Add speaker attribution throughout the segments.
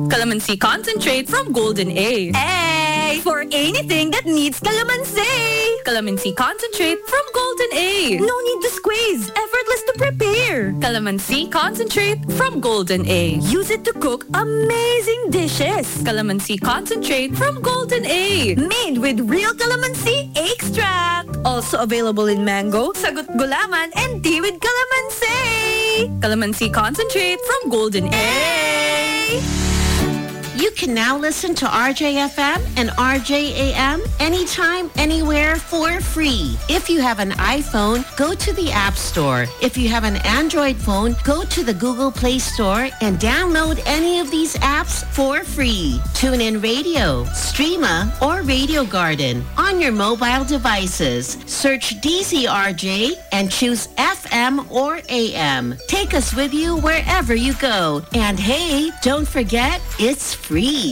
Speaker 1: Calamansi concentrate from Golden A.
Speaker 2: A for anything that needs calamansi.
Speaker 1: Calamansi concentrate from Golden A.
Speaker 2: No need to squeeze. Effortless to prepare.
Speaker 1: Calamansi concentrate from Golden A.
Speaker 2: Use it to cook amazing dishes.
Speaker 1: Calamansi concentrate from Golden A.
Speaker 2: Made with real calamansi extract. Also available in mango, sagut gulaman, and tea with calamansi.
Speaker 1: Calamansi concentrate from Golden A.
Speaker 3: You can now listen to RJFM and RJAM anytime, anywhere for free. If you have an iPhone, go to the App Store. If you have an Android phone, go to the Google Play Store and download any of these apps for free. TuneIn Radio, Streama, or Radio Garden on your mobile devices. Search DZRJ and choose FM or AM. Take us with you wherever you go. And hey, don't forget, it's free.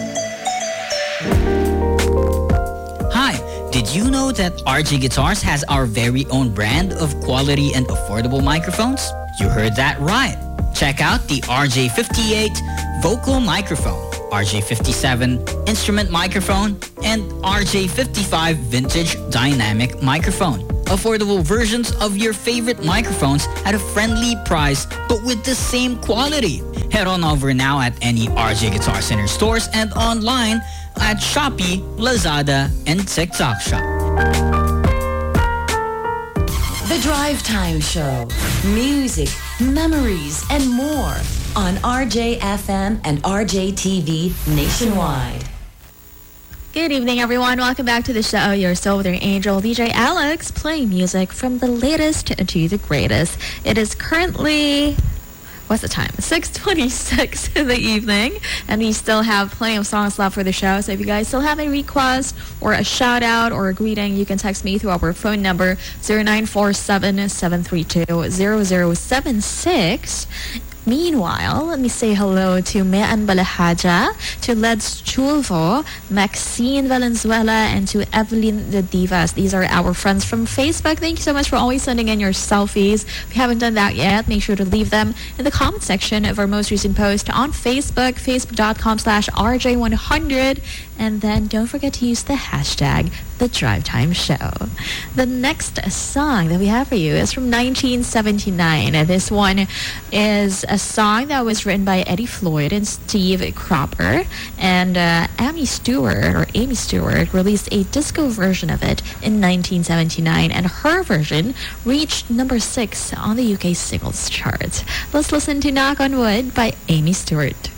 Speaker 4: Hi, did you know that RJ Guitars has our very own brand of quality and affordable microphones? You heard that right. Check out the RJ58 vocal microphone, RJ57 instrument microphone, and RJ55 vintage dynamic microphone. Affordable versions of your favorite microphones at a friendly price, but with the same quality. Head on over now at any RJ Guitar Center stores and online at Shopee, Lazada, and TikTok Shop.
Speaker 5: The Drive Time Show. Music, memories, and more on RJFM and RJTV nationwide.
Speaker 6: Good evening, everyone. Welcome back to the show. You're still with your angel, DJ Alex, playing music from the latest to the greatest. It is currently... what's the time? 6:26 in the evening, and we still have plenty of songs left for the show. So if you guys still have a request or a shout out or a greeting, you can text me through our phone number 0947-732-0076. Meanwhile, let me say hello to Mean Balahaja, to Leds Chulvo, Maxine Valenzuela, and to Evelyn the Divas. These are our friends from Facebook. Thank you so much for always sending in your selfies. If you haven't done that yet, make sure to leave them in the comment section of our most recent post on Facebook, facebook.com/RJ100. And then don't forget to use the hashtag The Drive Time Show. The next song that we have for you is from 1979. This one is a song that was written by Eddie Floyd and Steve Cropper. And Amy Stewart released a disco version of it in 1979. And her version reached number 6 on the UK singles chart. Let's listen to Knock on Wood by Amy Stewart.